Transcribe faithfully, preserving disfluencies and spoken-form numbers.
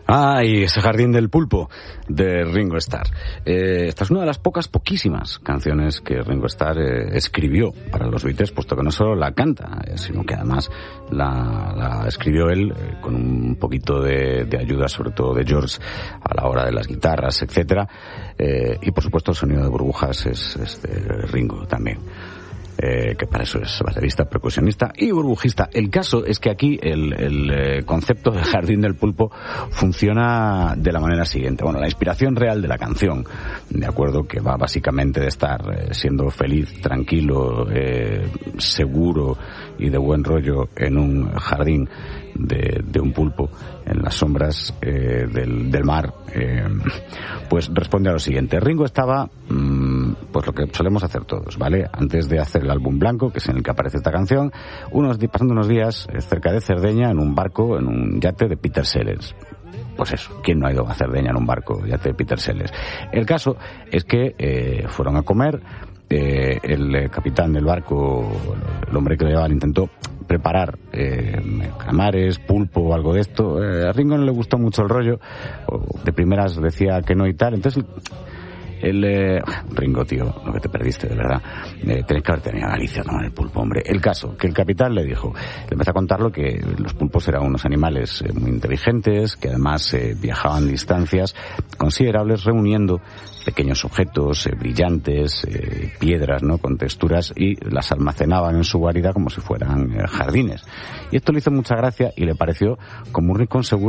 Ah, y ese Jardín del Pulpo de Ringo Starr. Eh, esta es una de las pocas, poquísimas canciones que Ringo Starr eh, escribió para los Beatles, puesto que no solo la canta, eh, sino que además la, la escribió él eh, con un poquito de, de ayuda, sobre todo de George, a la hora de las guitarras, etcétera. Eh, y por supuesto el sonido de burbujas es, es de Ringo también. Eh, que para eso es baterista, percusionista y burbujista. El caso es que aquí el, el eh, concepto de Jardín del Pulpo funciona de la manera siguiente. Bueno, la inspiración real de la canción, de acuerdo, que va básicamente de estar eh, siendo feliz, tranquilo, eh, seguro y de buen rollo en un jardín de, de un pulpo en las sombras eh, del, del mar, eh, pues responde a lo siguiente. Ringo estaba, mmm, pues lo que solemos hacer todos, ¿vale? Antes de hacer el álbum blanco, que es en el que aparece esta canción, unos pasando unos días eh, cerca de Cerdeña en un barco, en un yate de Peter Sellers. Pues eso, ¿quién no ha ido a Cerdeña en un barco, yate de Peter Sellers? El caso es que eh, fueron a comer. Eh, el eh, capitán del barco, el hombre que lo llevaba, intentó preparar eh, calamares, pulpo o algo de esto. Eh, a Ringo no le gustó mucho el rollo, o de primeras decía que no y tal. Entonces el eh, Ringo, tío, lo que te perdiste, de verdad. Eh, tenés que haber tenido a Galicia, no, el pulpo, hombre. El caso, que el capitán le dijo, le empezó a contarlo que los pulpos eran unos animales eh, muy inteligentes, que además eh, viajaban distancias considerables reuniendo pequeños objetos eh, brillantes, eh, piedras, ¿no?, con texturas, y las almacenaban en su guarida como si fueran eh, jardines. Y esto le hizo mucha gracia y le pareció como un rincón seguro